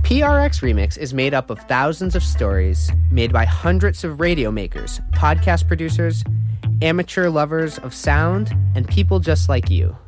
PRX Remix is made up of thousands of stories made by hundreds of radio makers, podcast producers, amateur lovers of sound, and people just like you.